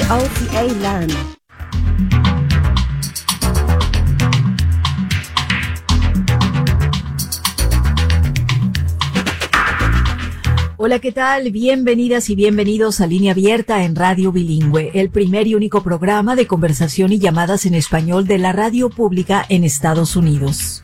OTA Land. Hola, ¿qué tal? Bienvenidas y bienvenidos a Línea Abierta en Radio Bilingüe, el primer y único programa de conversación y llamadas en español de la radio pública en Estados Unidos.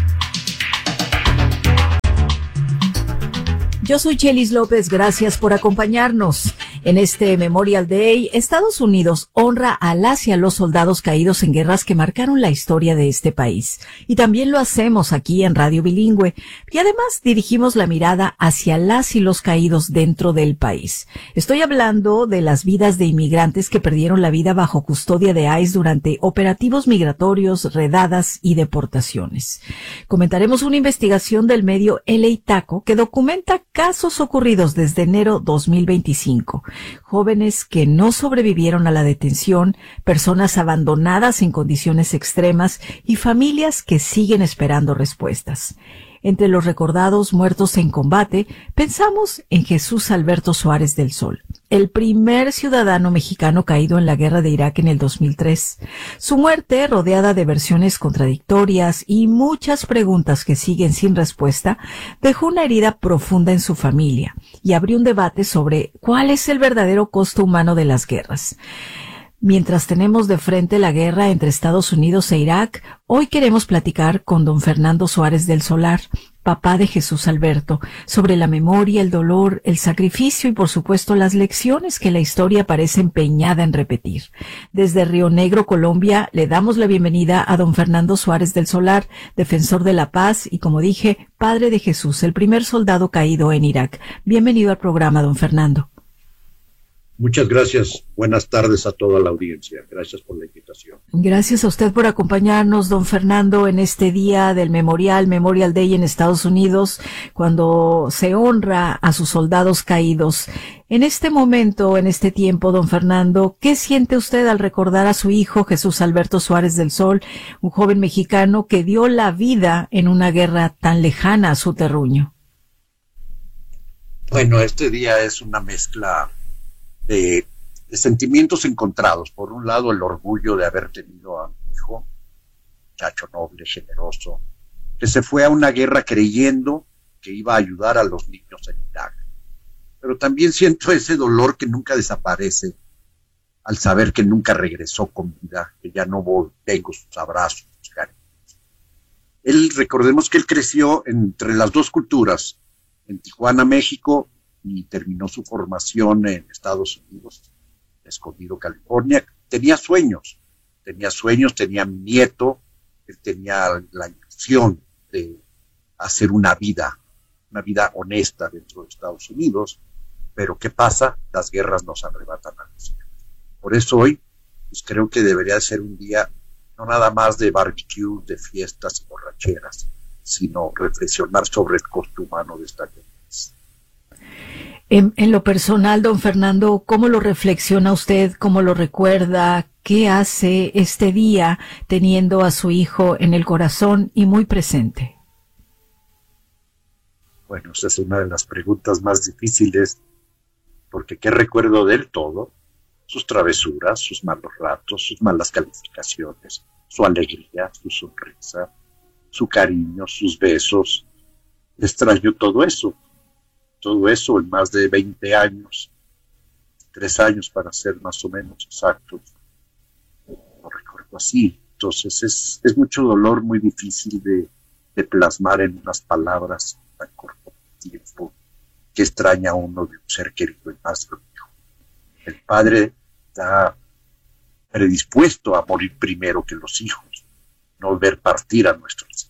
Yo soy Chelis López, gracias por acompañarnos. En este Memorial Day, Estados Unidos honra a las y a los soldados caídos en guerras que marcaron la historia de este país. Y también lo hacemos aquí en Radio Bilingüe. Y además dirigimos la mirada hacia las y los caídos dentro del país. Estoy hablando de las vidas de inmigrantes que perdieron la vida bajo custodia de ICE durante operativos migratorios, redadas y deportaciones. Comentaremos una investigación del medio LA Taco que documenta casos ocurridos desde enero 2025. Jóvenes que no sobrevivieron a la detención, personas abandonadas en condiciones extremas y familias que siguen esperando respuestas. Entre los recordados muertos en combate, pensamos en Jesús Alberto Suárez del Sol, el primer ciudadano mexicano caído en la guerra de Irak en el 2003. Su muerte, rodeada de versiones contradictorias y muchas preguntas que siguen sin respuesta, dejó una herida profunda en su familia y abrió un debate sobre cuál es el verdadero costo humano de las guerras. Mientras tenemos de frente la guerra entre Estados Unidos e Irak, hoy queremos platicar con don Fernando Suárez del Solar, papá de Jesús Alberto, sobre la memoria, el dolor, el sacrificio y por supuesto las lecciones que la historia parece empeñada en repetir. Desde Río Negro, Colombia, le damos la bienvenida a don Fernando Suárez del Solar, defensor de la paz y, como dije, padre de Jesús, el primer soldado caído en Irak. Bienvenido al programa, don Fernando. Muchas gracias. Buenas tardes a toda la audiencia. Gracias por la invitación. Gracias a usted por acompañarnos, don Fernando, en este día del Memorial Day en Estados Unidos, cuando se honra a sus soldados caídos. En este momento, en este tiempo, don Fernando, ¿qué siente usted al recordar a su hijo Jesús Alberto Suárez del Sol, un joven mexicano que dio la vida en una guerra tan lejana a su terruño? Bueno, este día es una mezcla de sentimientos encontrados. Por un lado, el orgullo de haber tenido a mi hijo, muchacho noble, generoso, que se fue a una guerra creyendo que iba a ayudar a los niños en Irak. Pero también siento ese dolor que nunca desaparece al saber que nunca regresó con vida, que ya no tengo sus abrazos, sus cariños. Recordemos que él creció entre las dos culturas, en Tijuana, México, y terminó su formación en Estados Unidos, Escondido, California. Tenía sueños, tenía mi nieto, él tenía la ilusión de hacer una vida honesta dentro de Estados Unidos, pero ¿qué pasa? Las guerras nos arrebatan a los hijos. Por eso hoy, pues creo que debería ser un día no nada más de barbecue, de fiestas y borracheras, sino reflexionar sobre el costo humano de esta guerra. En lo personal, don Fernando, ¿cómo lo reflexiona usted? ¿Cómo lo recuerda? ¿Qué hace este día teniendo a su hijo en el corazón y muy presente? Bueno, esa es una de las preguntas más difíciles, porque ¿qué recuerdo de él? Todo, sus travesuras, sus malos ratos, sus malas calificaciones, su alegría, su sonrisa, su cariño, sus besos. Extraño todo eso en más de 20 años, 3 años para ser más o menos exactos. Lo recuerdo así. Entonces es mucho dolor, muy difícil de plasmar en unas palabras tan corto tiempo, que extraña a uno de un ser querido y más lo dijo. El padre está predispuesto a morir primero que los hijos, no ver partir a nuestros hijos.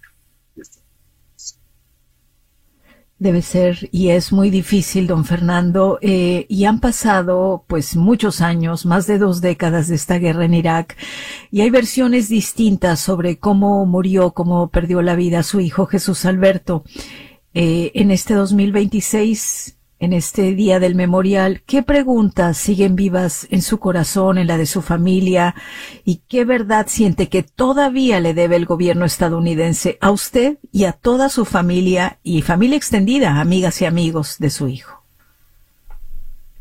Debe ser, y es muy difícil, don Fernando, y han pasado pues muchos años, más de 2 décadas de esta guerra en Irak, y hay versiones distintas sobre cómo murió, cómo perdió la vida su hijo Jesús Alberto. En este 2026, en este día del memorial, ¿qué preguntas siguen vivas en su corazón, en la de su familia? ¿Y qué verdad siente que todavía le debe el gobierno estadounidense a usted y a toda su familia y familia extendida, amigas y amigos de su hijo?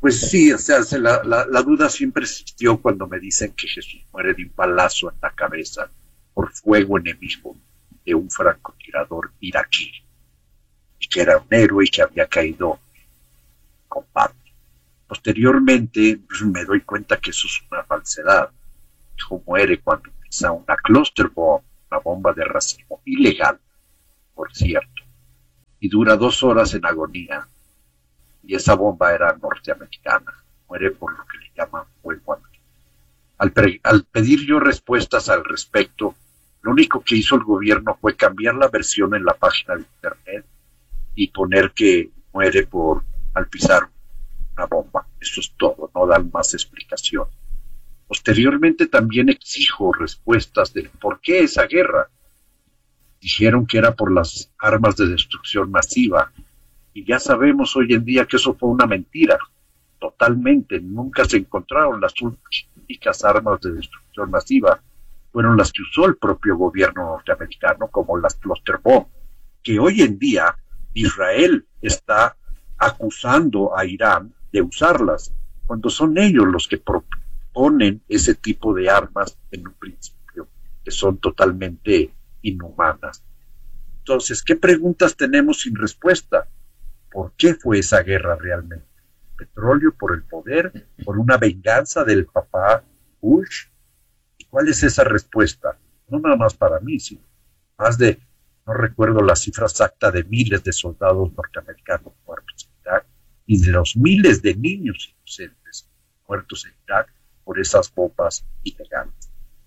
Pues sí, o sea, la duda siempre existió cuando me dicen que Jesús muere de un balazo en la cabeza por fuego enemigo de un francotirador iraquí, y que era un héroe y que había caído en combate. Posteriormente pues, me doy cuenta que eso es una falsedad. Hijo muere cuando pisa una cluster bomb, una bomba de racimo ilegal, por cierto, y dura 2 horas en agonía. Y esa bomba era norteamericana. Muere por lo que le llaman fuego amigo. Al pedir yo respuestas al respecto, lo único que hizo el gobierno fue cambiar la versión en la página de internet y poner que muere al pisar una bomba. Eso es todo, no dan más explicación. Posteriormente también exijo respuestas del por qué esa guerra. Dijeron que era por las armas de destrucción masiva. Y ya sabemos hoy en día que eso fue una mentira, totalmente. Nunca se encontraron las únicas armas de destrucción masiva. Fueron las que usó el propio gobierno norteamericano, como las cluster bomb, que hoy en día Israel está acusando a Irán de usarlas, cuando son ellos los que proponen ese tipo de armas en un principio, que son totalmente inhumanas. Entonces, ¿qué preguntas tenemos sin respuesta? ¿Por qué fue esa guerra realmente? ¿Petróleo por el poder? ¿Por una venganza del papá Bush? ¿Y cuál es esa respuesta? No nada más para mí, sino más de, no recuerdo la cifra exacta, de miles de soldados norteamericanos muertos en Irak y de los miles de niños inocentes muertos en Irak por esas bombas ilegales.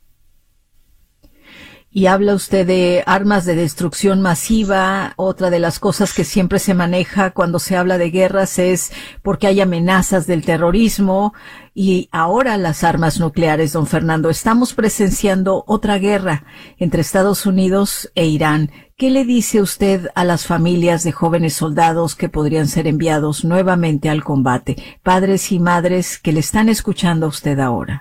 Y habla usted de armas de destrucción masiva. Otra de las cosas que siempre se maneja cuando se habla de guerras es porque hay amenazas del terrorismo y ahora las armas nucleares, don Fernando. Estamos presenciando otra guerra entre Estados Unidos e Irán. ¿Qué le dice usted a las familias de jóvenes soldados que podrían ser enviados nuevamente al combate? Padres y madres que le están escuchando a usted ahora.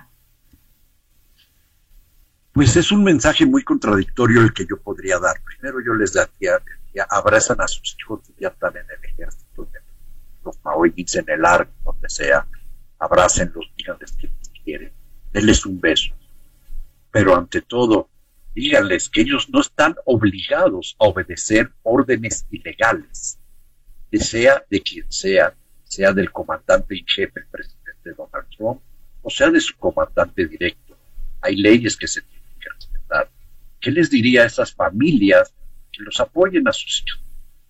Pues es un mensaje muy contradictorio el que yo podría dar. Primero yo les daría, abrazan a sus hijos que ya están en el ejército, los maoíes en el arco, donde sea, abrácenlos, díganles que los quieren, denles un beso. Pero ante todo, díganles que ellos no están obligados a obedecer órdenes ilegales, sea de quien sea del comandante en jefe, el presidente Donald Trump, o sea de su comandante directo. Hay leyes que se tienen que respetar. ¿Qué les diría a esas familias que los apoyen a sus hijos?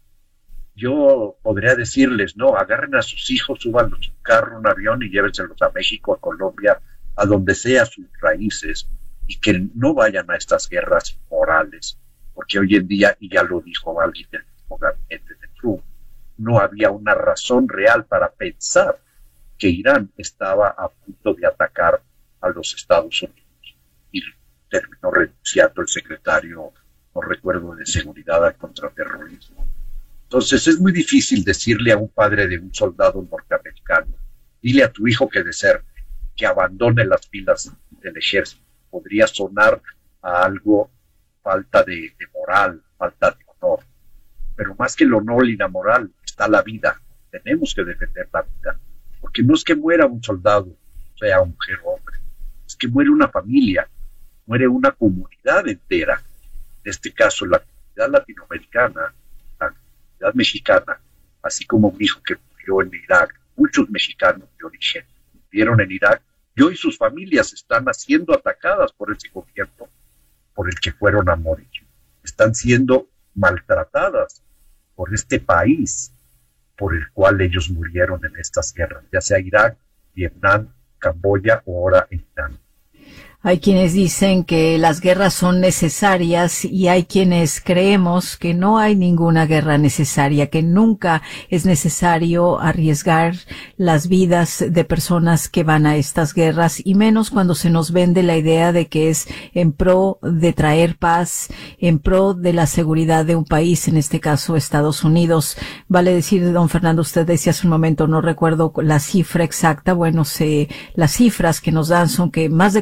Yo podría decirles, no, agarren a sus hijos, súbanlos a un carro, un avión y llévenselos a México, a Colombia, a donde sea sus raíces, y que no vayan a estas guerras morales, porque hoy en día, y ya lo dijo alguien del mismo gabinete de Trump, no había una razón real para pensar que Irán estaba a punto de atacar a los Estados Unidos. Y terminó renunciando el secretario, no recuerdo, de seguridad al contraterrorismo. Entonces es muy difícil decirle a un padre de un soldado norteamericano, dile a tu hijo que deserte, que abandone las filas del ejército. Podría sonar a algo falta de moral, falta de honor. Pero más que el honor y la moral está la vida. Tenemos que defender la vida. Porque no es que muera un soldado, sea mujer o hombre, es que muere una familia, muere una comunidad entera. En este caso, la comunidad latinoamericana, la comunidad mexicana, así como mi hijo que murió en Irak. Muchos mexicanos de origen murieron en Irak y hoy sus familias están siendo atacadas por ese gobierno por el que fueron a morir. Están siendo maltratadas por este país por el cual ellos murieron en estas guerras, ya sea Irak, Vietnam, Camboya o ahora Irán. Hay quienes dicen que las guerras son necesarias y hay quienes creemos que no hay ninguna guerra necesaria, que nunca es necesario arriesgar las vidas de personas que van a estas guerras y menos cuando se nos vende la idea de que es en pro de traer paz, en pro de la seguridad de un país, en este caso Estados Unidos. Vale decir, don Fernando, usted decía hace un momento, no recuerdo la cifra exacta, bueno, las cifras que nos dan son que más de 4,000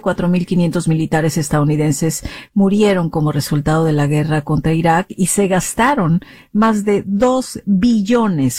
2.500 militares estadounidenses murieron como resultado de la guerra contra Irak y se gastaron más de 2 billones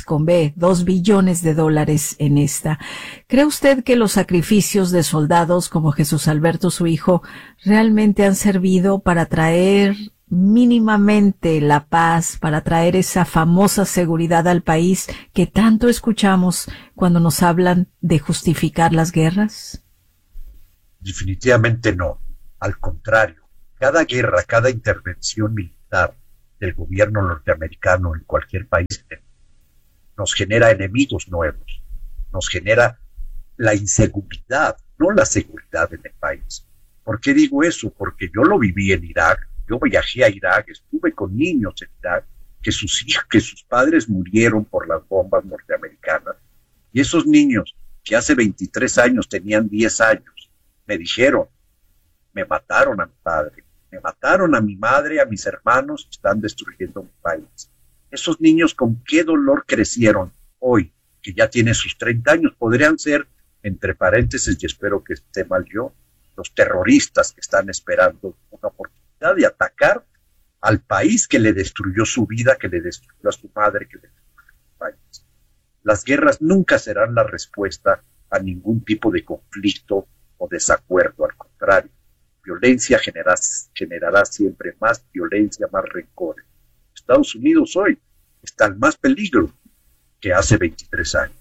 de dólares en esta. ¿Cree usted que los sacrificios de soldados como Jesús Alberto, su hijo, realmente han servido para traer mínimamente la paz, para traer esa famosa seguridad al país que tanto escuchamos cuando nos hablan de justificar las guerras? Definitivamente no. Al contrario, cada guerra, cada intervención militar del gobierno norteamericano en cualquier país nos genera enemigos nuevos, nos genera la inseguridad, no la seguridad en el país. ¿Por qué digo eso? Porque yo lo viví en Irak. Yo viajé a Irak, estuve con niños en Irak, que sus padres murieron por las bombas norteamericanas. Y esos niños, que hace 23 años tenían 10 años, me dijeron, me mataron a mi padre, me mataron a mi madre, a mis hermanos, están destruyendo mi país. Esos niños, ¿con qué dolor crecieron hoy? Que ya tienen sus 30 años, podrían ser, entre paréntesis, y espero que esté mal yo, los terroristas que están esperando una oportunidad de atacar al país que le destruyó su vida, que le destruyó a su madre, que le destruyó a su país. Las guerras nunca serán la respuesta a ningún tipo de conflicto o desacuerdo, al contrario. Violencia generará siempre más violencia, más rencores. Estados Unidos hoy está en más peligro que hace 23 años.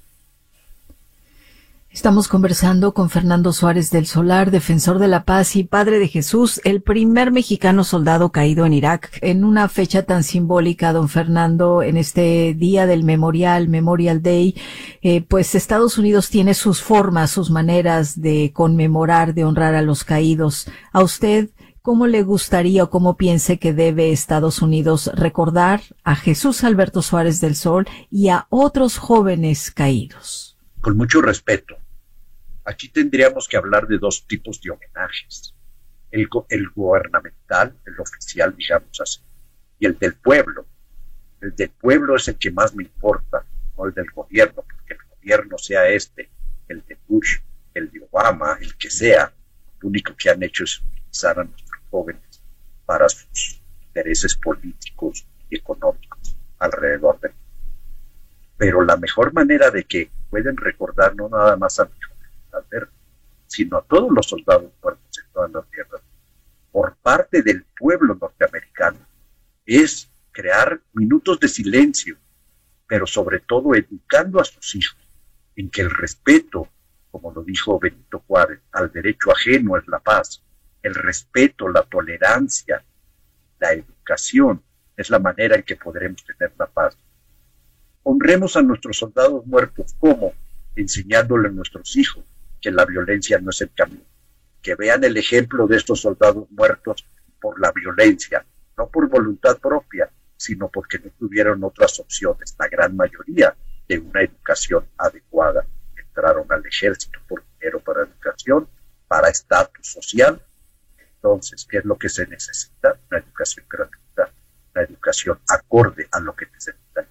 Estamos conversando con Fernando Suárez del Solar, defensor de la paz y padre de Jesús, el primer mexicano soldado caído en Irak. En una fecha tan simbólica, don Fernando, en este día del Memorial Day, pues Estados Unidos tiene sus formas, sus maneras de conmemorar, de honrar a los caídos. ¿A usted cómo le gustaría o cómo piense que debe Estados Unidos recordar a Jesús Alberto Suárez del Sol y a otros jóvenes caídos? Con mucho respeto. Aquí tendríamos que hablar de dos tipos de homenajes. El gubernamental, el oficial, digamos así, y el del pueblo. El del pueblo es el que más me importa, no el del gobierno, porque el gobierno sea el de Bush, el de Obama, el que sea, lo único que han hecho es utilizar a nuestros jóvenes para sus intereses políticos y económicos alrededor del mundo. Pero la mejor manera de que pueden recordar no nada más a mi Alberto, sino a todos los soldados muertos en todas las guerras, por parte del pueblo norteamericano, es crear minutos de silencio, pero sobre todo educando a sus hijos en que el respeto, como lo dijo Benito Juárez, al derecho ajeno es la paz. El respeto, la tolerancia, la educación es la manera en que podremos tener la paz. Honremos a nuestros soldados muertos, ¿cómo? Enseñándole a nuestros hijos que la violencia no es el camino, que vean el ejemplo de estos soldados muertos por la violencia, no por voluntad propia, sino porque no tuvieron otras opciones. La gran mayoría de una educación adecuada entraron al ejército por dinero para educación, para estatus social. Entonces, ¿qué es lo que se necesita? Una educación gratuita, una educación acorde a lo que necesitan.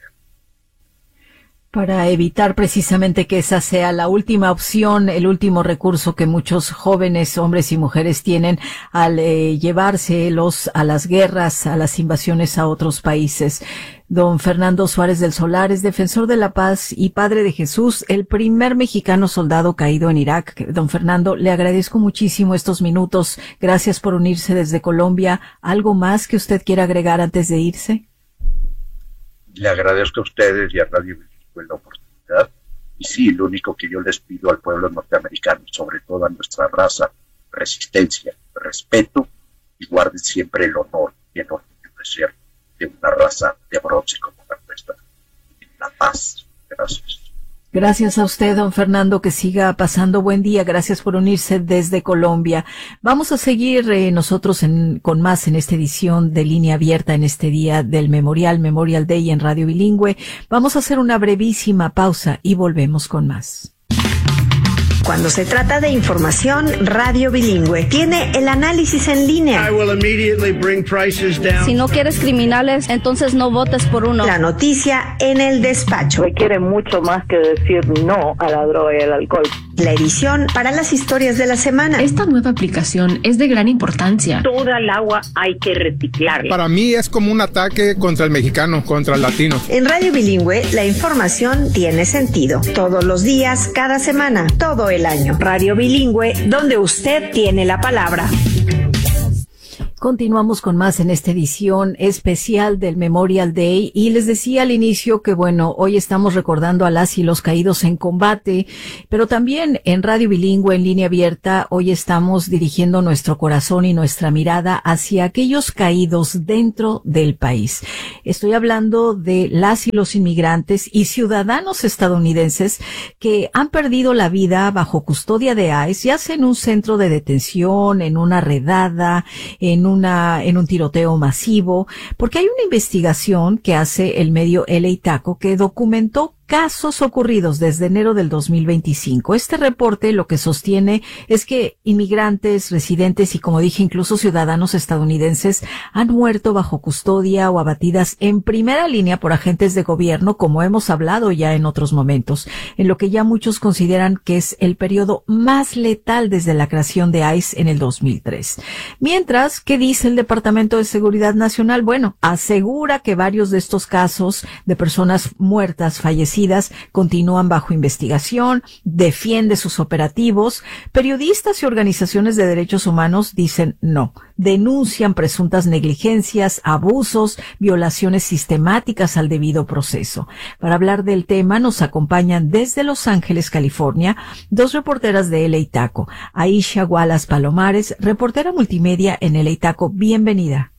Para evitar precisamente que esa sea la última opción, el último recurso que muchos jóvenes, hombres y mujeres tienen al llevárselos a las guerras, a las invasiones a otros países. Don Fernando Suárez del Solar es defensor de la paz y padre de Jesús, el primer mexicano soldado caído en Irak. Don Fernando, le agradezco muchísimo estos minutos. Gracias por unirse desde Colombia. ¿Algo más que usted quiera agregar antes de irse? Le agradezco a ustedes y a Radio la oportunidad, y sí, lo único que yo les pido al pueblo norteamericano, sobre todo a nuestra raza, resistencia, respeto, y guarden siempre el honor y el orgullo de ser de una raza de bronce como la nuestra. La paz. Gracias. Gracias a usted, don Fernando, que siga pasando buen día. Gracias por unirse desde Colombia. Vamos a seguir nosotros con más en esta edición de Línea Abierta en este día del Memorial Day en Radio Bilingüe. Vamos a hacer una brevísima pausa y volvemos con más. Cuando se trata de información, Radio Bilingüe tiene el análisis en línea. Si no quieres criminales, entonces no votes por uno. La noticia en el despacho. Requiere mucho más que decir no a la droga y al alcohol. la edición para las historias de la semana. Esta nueva aplicación es de gran importancia. Toda el agua hay que reciclarla. Para mí es como un ataque contra el mexicano, contra el latino. En Radio Bilingüe, la información tiene sentido. Todos los días, cada semana, todo el año. Radio Bilingüe, donde usted tiene la palabra. Continuamos con más en esta edición especial del Memorial Day y les decía al inicio que bueno, hoy estamos recordando a las y los caídos en combate, pero también en Radio Bilingüe en línea abierta hoy estamos dirigiendo nuestro corazón y nuestra mirada hacia aquellos caídos dentro del país. Estoy hablando de las y los inmigrantes y ciudadanos estadounidenses que han perdido la vida bajo custodia de ICE, ya sea en un centro de detención, en una redada, en un tiroteo masivo, porque hay una investigación que hace el medio LA Taco que documentó casos ocurridos desde enero del 2025. Este reporte lo que sostiene es que inmigrantes, residentes y, como dije, incluso ciudadanos estadounidenses han muerto bajo custodia o abatidas en primera línea por agentes de gobierno, como hemos hablado ya en otros momentos, en lo que ya muchos consideran que es el periodo más letal desde la creación de ICE en el 2003. Mientras, ¿qué dice el Departamento de Seguridad Nacional? Bueno, asegura que varios de estos casos de personas muertas, fallecidas, continúan bajo investigación, defiende sus operativos. Periodistas y organizaciones de derechos humanos dicen no, denuncian presuntas negligencias, abusos, violaciones sistemáticas al debido proceso. Para hablar del tema nos acompañan desde Los Ángeles, California, dos reporteras de LA Taco, Aisha Wallace Palomares, reportera multimedia en LA Taco. Bienvenida.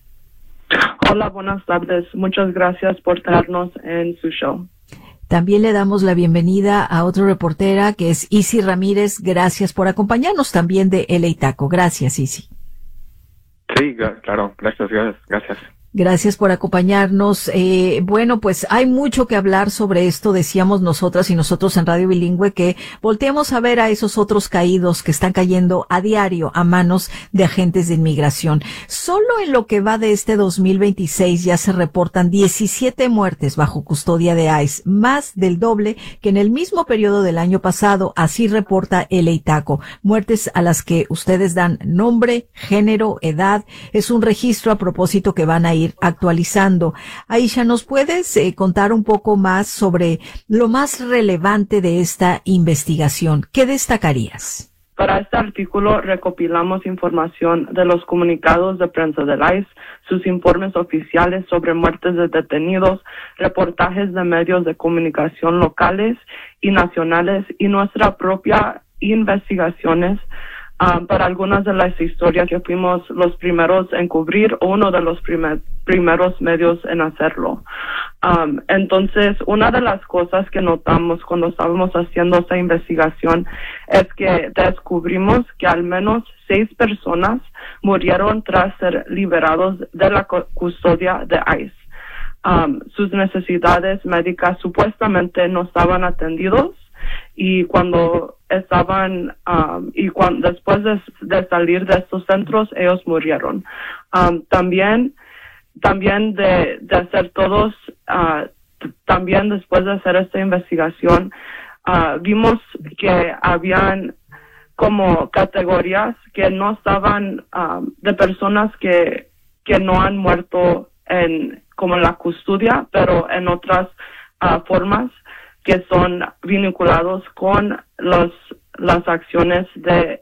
Hola, buenas tardes. Muchas gracias por traernos en su show. También le damos la bienvenida a otra reportera que es Isi Ramírez. Gracias por acompañarnos también de LA Taco. Gracias, Isi. Sí, claro. Gracias. Gracias por acompañarnos. Bueno, pues hay mucho que hablar sobre esto. Decíamos nosotras y nosotros en Radio Bilingüe que volteemos a ver a esos otros caídos que están cayendo a diario a manos de agentes de inmigración. Solo en lo que va de este 2026 ya se reportan 17 muertes bajo custodia de ICE, más del doble que en el mismo periodo del año pasado. Así reporta LA Taco. Muertes a las que ustedes dan nombre, género, edad. Es un registro a propósito que van a ir actualizando. Aisha, ¿nos puedes contar un poco más sobre lo más relevante de esta investigación? ¿Qué destacarías? Para este artículo recopilamos información de los comunicados de prensa del ICE, sus informes oficiales sobre muertes de detenidos, reportajes de medios de comunicación locales y nacionales y nuestra propia investigaciones para algunas de las historias que fuimos los primeros en cubrir o uno de los primeros medios en hacerlo. Entonces, una de las cosas que notamos cuando estábamos haciendo esta investigación es que descubrimos que al menos 6 personas murieron tras ser liberados de la custodia de ICE. Sus necesidades médicas supuestamente no estaban atendidos y cuando estaban después de salir de estos centros ellos murieron. También de hacer todos también después de hacer esta investigación vimos que habían como categorías que no estaban de personas que no han muerto como en la custodia, pero en otras formas que son vinculados con las acciones de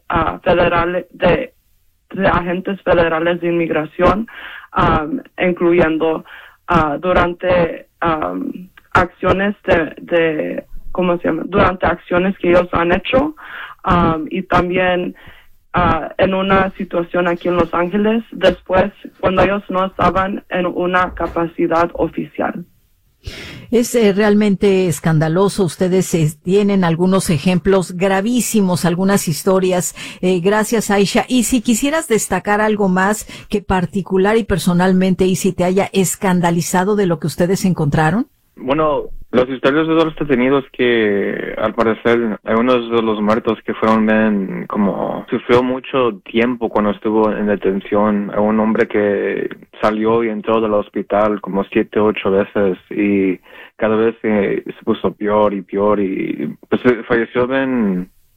agentes federales de inmigración, incluyendo durante acciones durante acciones que ellos han hecho, y también en una situación aquí en Los Ángeles después cuando ellos no estaban en una capacidad oficial. Es realmente escandaloso. Ustedes tienen algunos ejemplos gravísimos, algunas historias. Gracias, Aisha. Y si quisieras destacar algo más que particular y personalmente, y si te haya escandalizado de lo que ustedes encontraron. Bueno, los historias de los detenidos que al parecer algunos de los muertos que fueron como sufrió mucho tiempo cuando estuvo en detención. Un hombre que salió y entró del hospital como 7 u 8 veces y cada vez se puso peor y pues falleció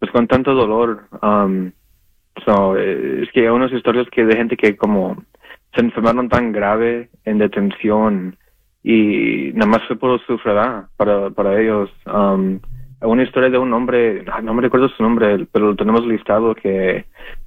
pues con tanto dolor. Es que hay unas historias que de gente que como se enfermaron tan grave en detención y nada más fue por sufragán para ellos. Una historia de un hombre, no me recuerdo su nombre, pero lo tenemos listado, que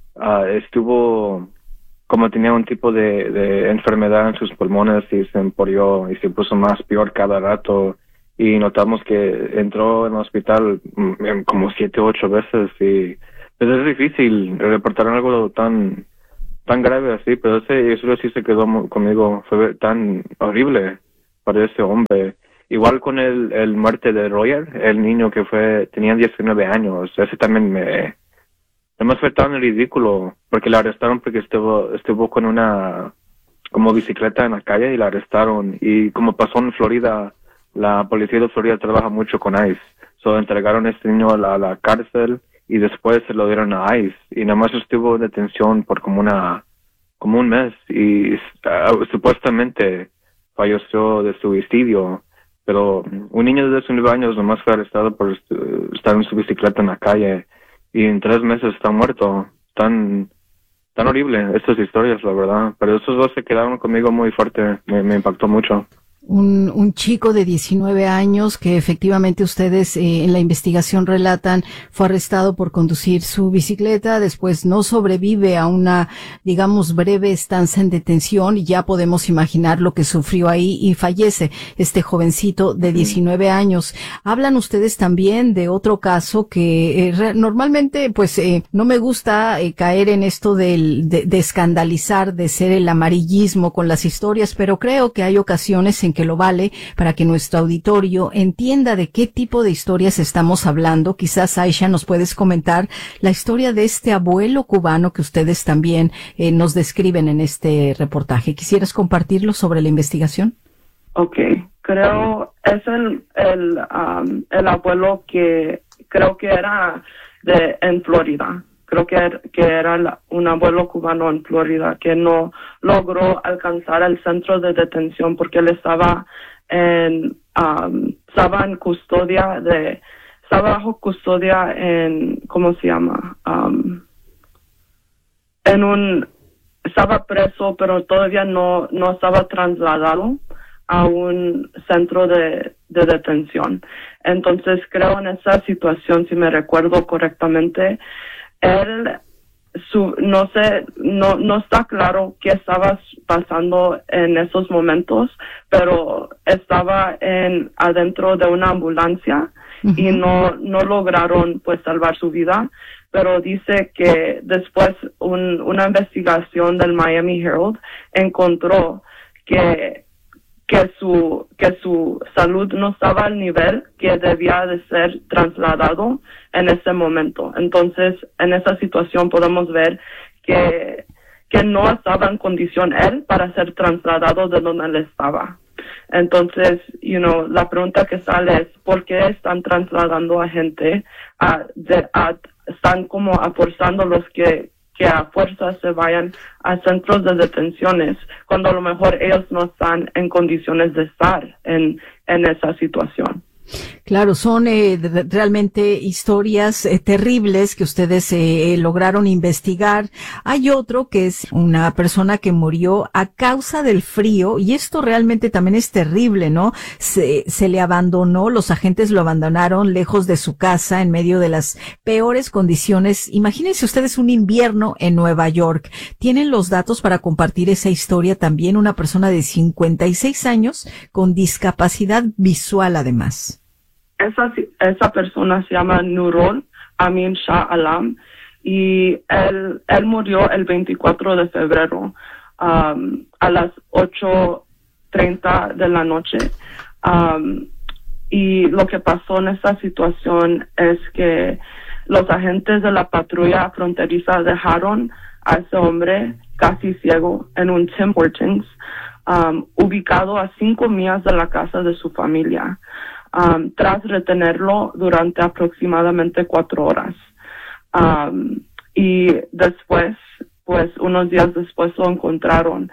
estuvo, como tenía un tipo de enfermedad en sus pulmones y se emporió y se puso más peor cada rato, y notamos que entró en el hospital como 7 o 8 veces, y pues es difícil reportar algo tan grave así, pero eso sí se quedó conmigo. Fue tan horrible para ese hombre. Igual con el muerte de Royer, el niño que tenía 19 años. Ese también además fue tan ridículo, porque la arrestaron porque estuvo con una como bicicleta en la calle y la arrestaron. Y como pasó en Florida, la policía de Florida trabaja mucho con ICE. Entregaron a este niño a la cárcel y después se lo dieron a ICE. Y nada más estuvo en detención por como un mes y supuestamente falleció de suicidio. Pero un niño de 19 años nomás fue arrestado por estar en su bicicleta en la calle y en 3 meses está muerto. Tan horrible estas historias, la verdad. Pero esos dos se quedaron conmigo muy fuerte. Me impactó mucho. Un chico de 19 años que efectivamente ustedes en la investigación relatan fue arrestado por conducir su bicicleta, después no sobrevive a una, digamos, breve estancia en detención y ya podemos imaginar lo que sufrió ahí y fallece este jovencito de 19 años. Hablan ustedes también de otro caso que normalmente pues no me gusta caer en esto de escandalizar, de ser el amarillismo con las historias, pero creo que hay ocasiones en que lo vale para que nuestro auditorio entienda de qué tipo de historias estamos hablando. Quizás, Aisha, nos puedes comentar la historia de este abuelo cubano que ustedes también nos describen en este reportaje. ¿Quisieras compartirlo sobre la investigación? Okay, creo es el abuelo que creo que era en Florida. Creo que era un abuelo cubano en Florida que no logró alcanzar el centro de detención porque él estaba bajo custodia en, ¿cómo se llama? Estaba preso, pero todavía no estaba trasladado a un centro de detención. Entonces creo en esa situación, si me recuerdo correctamente, él no está claro qué estaba pasando en esos momentos, pero estaba adentro de una ambulancia y no lograron pues salvar su vida, pero dice que después una investigación del Miami Herald encontró que su salud no estaba al nivel que debía de ser trasladado en ese momento. Entonces, en esa situación podemos ver que no estaba en condición él para ser trasladado de donde él estaba. Entonces, la pregunta que sale es, ¿por qué están trasladando a gente? Están como forzándolos que a fuerza se vayan a centros de detenciones cuando a lo mejor ellos no están en condiciones de estar en esa situación. Claro, son realmente historias terribles que ustedes lograron investigar. Hay otro que es una persona que murió a causa del frío y esto realmente también es terrible, ¿no? Se le abandonó, los agentes lo abandonaron lejos de su casa en medio de las peores condiciones. Imagínense ustedes un invierno en Nueva York. ¿Tienen los datos para compartir esa historia también? Una persona de 56 años con discapacidad visual además. Esa persona se llama Nurul Amin Shah Alam y él murió el 24 de febrero a las 8:30 de la noche. Y lo que pasó en esa situación es que los agentes de la patrulla fronteriza dejaron a ese hombre casi ciego en un Tim Hortons ubicado a 5 millas de la casa de su familia. Tras retenerlo durante aproximadamente 4 horas. Y después, pues unos días después lo encontraron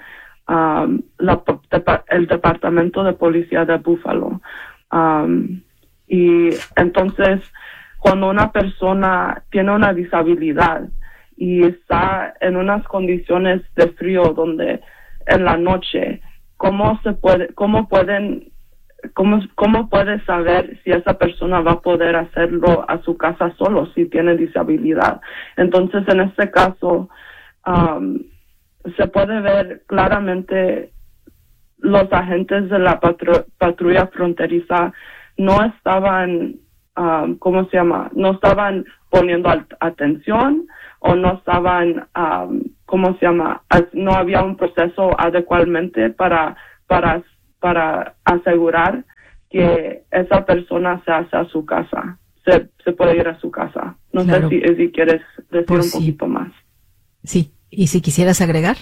el Departamento de Policía de Buffalo. Y entonces, cuando una persona tiene una disabilidad y está en unas condiciones de frío donde en la noche, ¿cómo puede saber si esa persona va a poder hacerlo a su casa solo si tiene disabilidad? Entonces, en este caso, se puede ver claramente los agentes de la patrulla fronteriza no estaban, no estaban poniendo atención o no estaban, no había un proceso adecuadamente para asegurar que esa persona se hace a su casa, se puede ir a su casa. No claro. sé si quieres decir pues un poquito más. Sí, y si quisieras agregar.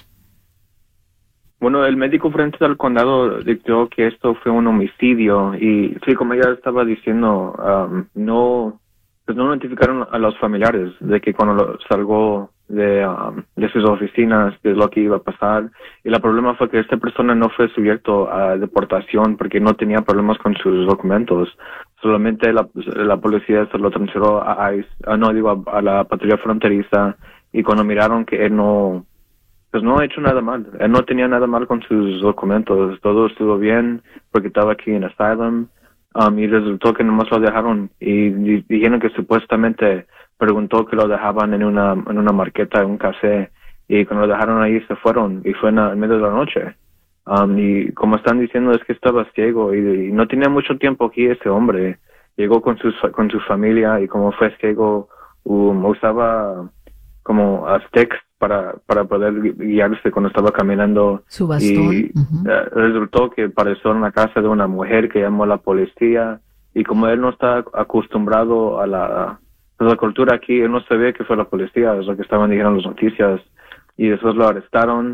Bueno, el médico forense del condado dictó que esto fue un homicidio y sí, como ella estaba diciendo, no notificaron a los familiares de que cuando salgó de sus oficinas de lo que iba a pasar, y el problema fue que esta persona no fue sujeto a deportación porque no tenía problemas con sus documentos. Solamente la policía se lo transfirió a ICE, a la patrulla fronteriza, y cuando miraron que él no ha hecho nada mal. Él no tenía nada mal con sus documentos. Todo estuvo bien porque estaba aquí en asylum. Y resultó que nomás lo dejaron y dijeron que supuestamente preguntó que lo dejaban en una marqueta, en un café, y cuando lo dejaron ahí se fueron y fue en medio de la noche. Y como están diciendo es que estaba ciego y no tenía mucho tiempo aquí ese hombre. Llegó con su familia y como fue ciego usaba como sticks para poder guiarse cuando estaba caminando. Su bastón. Y resultó que apareció en la casa de una mujer que llamó a la policía, y como él no está acostumbrado a la cultura aquí, él no sabía que fue la policía, es lo que estaban diciendo las noticias, y después lo arrestaron,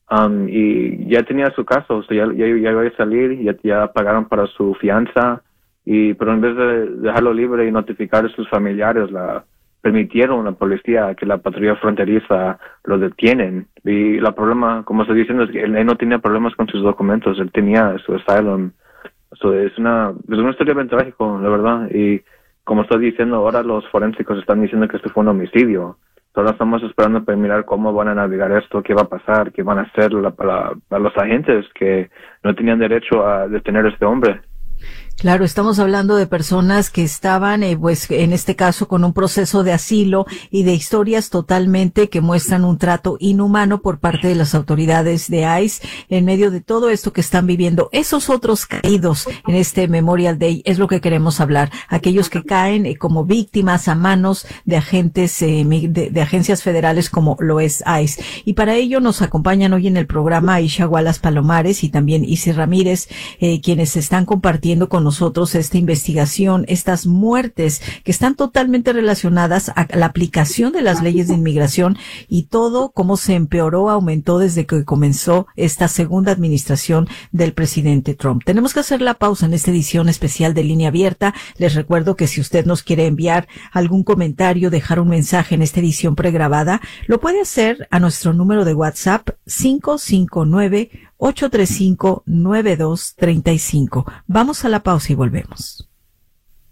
y ya tenía su caso, o sea, ya iba a salir, ya pagaron para su fianza, pero en vez de dejarlo libre y notificar a sus familiares, permitieron a la policía que la patrulla fronteriza lo detienen. Y el problema, como estoy diciendo, es que él no tenía problemas con sus documentos, él tenía su asylum. Es una historia bien trágica, la verdad. Y como estoy diciendo, ahora los forensicos están diciendo que esto fue un homicidio. Ahora estamos esperando para mirar cómo van a navegar esto, qué va a pasar, qué van a hacer a los agentes que no tenían derecho a detener a este hombre. Claro, estamos hablando de personas que estaban, pues, en este caso, con un proceso de asilo y de historias totalmente que muestran un trato inhumano por parte de las autoridades de ICE en medio de todo esto que están viviendo. Esos otros caídos en este Memorial Day es lo que queremos hablar. Aquellos que caen como víctimas a manos de agentes, de agencias federales como lo es ICE. Y para ello nos acompañan hoy en el programa Aisha Wallace Palomares y también Isi Ramírez, quienes están compartiendo con nosotros esta investigación, estas muertes que están totalmente relacionadas a la aplicación de las leyes de inmigración y todo cómo se empeoró, aumentó desde que comenzó esta segunda administración del presidente Trump. Tenemos que hacer la pausa en esta edición especial de Línea Abierta. Les recuerdo que si usted nos quiere enviar algún comentario, dejar un mensaje en esta edición pregrabada, lo puede hacer a nuestro número de WhatsApp 559-835-9235. Vamos a la pausa y volvemos.